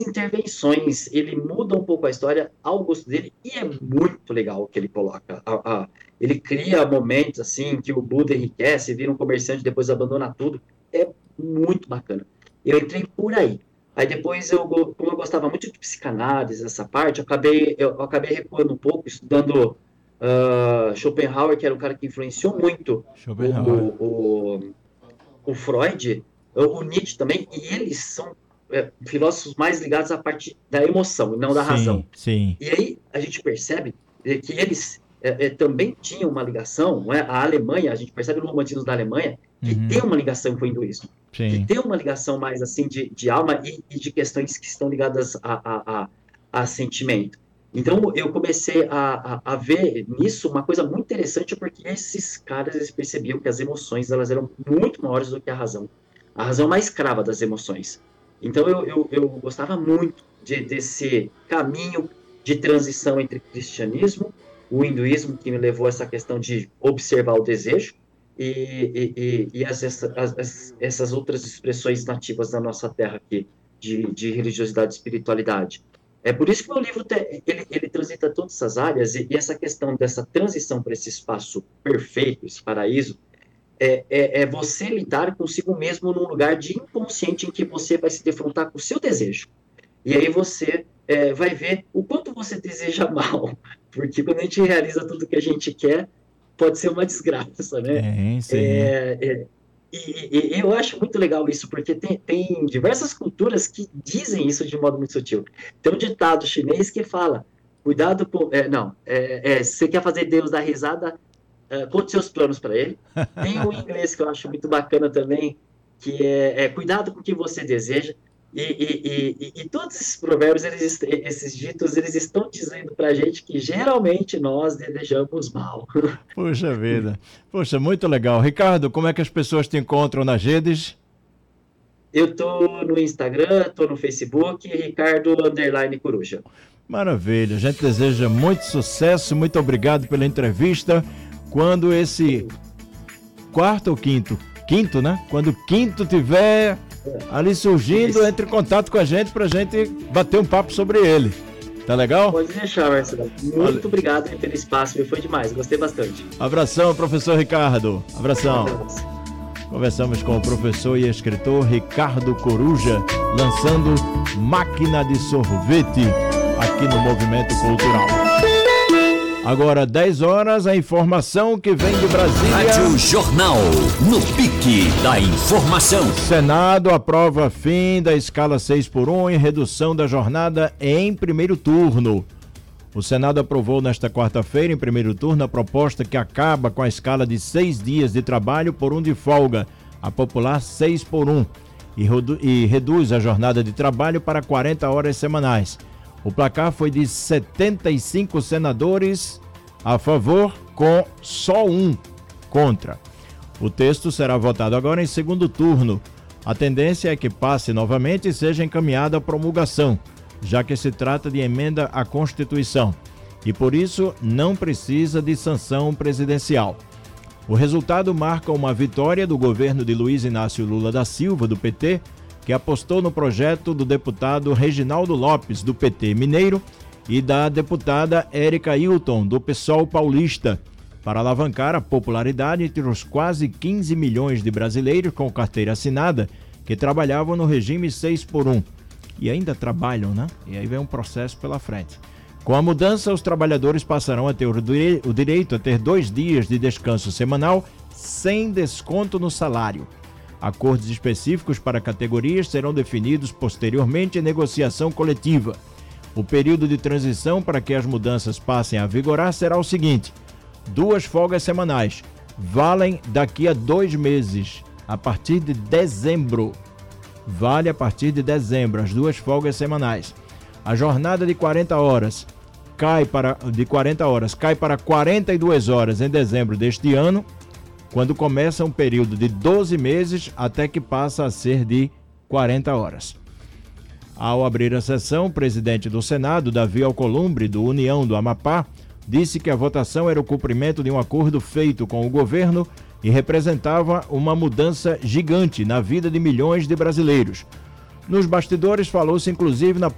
intervenções, ele muda um pouco a história ao gosto dele, e é muito legal o que ele coloca. Ele cria momentos assim que o Buda enriquece, vira um comerciante, depois abandona tudo. É muito bacana. Eu entrei por aí. Aí depois, como eu gostava muito de psicanálise, essa parte, eu acabei recuando um pouco, estudando Schopenhauer, que era um cara que influenciou muito Schopenhauer. o Freud, o Nietzsche também, e eles são filósofos mais ligados à parte da emoção, e não da Sim, razão. sim. E aí a gente percebe que eles também tinham uma ligação, não é? A Alemanha, a gente percebe no romantismo da Alemanha, que tem Uhum. uma ligação com o hinduísmo, que Sim. tem uma ligação mais assim de alma e de questões que estão ligadas a sentimento. Então eu comecei a ver nisso uma coisa muito interessante, porque esses caras eles percebiam que as emoções elas eram muito maiores do que a razão. A razão é uma escrava das emoções. Então eu gostava muito desse caminho de transição entre cristianismo, o hinduísmo, que me levou a essa questão de observar o desejo, essas outras expressões nativas da nossa terra aqui, de religiosidade e espiritualidade. É por isso que o meu livro ele transita todas essas áreas, e essa questão dessa transição para esse espaço perfeito, esse paraíso, é você lidar consigo mesmo num lugar de inconsciente em que você vai se defrontar com o seu desejo. E aí você vai ver o quanto você deseja mal, porque quando a gente realiza tudo que a gente quer, pode ser uma desgraça, né? Sim, sim. É, é, e eu acho muito legal isso, porque tem diversas culturas que dizem isso de modo muito sutil. Tem um ditado chinês que fala, cuidado com... não, se você quer fazer Deus dar risada, conte seus planos para ele. Tem um inglês que eu acho muito bacana também, que cuidado com o que você deseja. E todos esses provérbios, esses ditos, eles estão dizendo para a gente que geralmente nós desejamos mal. Puxa vida. Puxa, muito legal. Ricardo, como é que as pessoas te encontram nas redes? Eu tô no Instagram, tô no Facebook, Ricardo Underline Coruja. Maravilha. A gente deseja muito sucesso. Muito obrigado pela entrevista. Quando esse quarto ou quinto? Quinto, né? Quando o quinto tiver ali surgindo, Isso. entre em contato com a gente pra gente bater um papo sobre ele. Tá legal? Pode deixar, Marcelo. Olha, Muito obrigado pelo espaço, foi demais, gostei bastante. abração, professor Ricardo. Um Abração. abraço. Conversamos com o professor e escritor Ricardo Coruja, lançando Máquina de Sorvete aqui no Movimento Cultural. Agora 10 horas, a informação que vem de Brasília. Rádio Jornal, no pique da informação. Senado aprova fim da escala 6x1 e redução da jornada em primeiro turno. O Senado aprovou nesta quarta-feira, em primeiro turno, a proposta que acaba com a escala de 6 dias de trabalho por um de folga, a popular 6x1, e reduz a jornada de trabalho para 40 horas semanais. O placar foi de 75 senadores a favor, com só um contra. O texto será votado agora em segundo turno. A tendência é que passe novamente e seja encaminhado à promulgação, já que se trata de emenda à Constituição, e por isso não precisa de sanção presidencial. O resultado marca uma vitória do governo de Luiz Inácio Lula da Silva, do PT, que apostou no projeto do deputado Reginaldo Lopes, do PT mineiro, e da deputada Érica Hilton, do PSOL paulista, para alavancar a popularidade entre os quase 15 milhões de brasileiros com carteira assinada que trabalhavam no regime 6x1. E ainda trabalham, né? E aí vem um processo pela frente. Com a mudança, os trabalhadores passarão a ter o direito a ter 2 dias de descanso semanal sem desconto no salário. Acordos específicos para categorias serão definidos posteriormente em negociação coletiva. O período de transição para que as mudanças passem a vigorar será o seguinte: 2 folgas semanais valem daqui a 2 meses, a partir de dezembro. Vale a partir de dezembro, as 2 folgas semanais. A jornada de 40 horas cai para 42 horas em dezembro deste ano, quando começa um período de 12 meses até que passa a ser de 40 horas. Ao abrir a sessão, o presidente do Senado, Davi Alcolumbre, do União do Amapá, disse que a votação era o cumprimento de um acordo feito com o governo e representava uma mudança gigante na vida de milhões de brasileiros. Nos bastidores falou-se inclusive na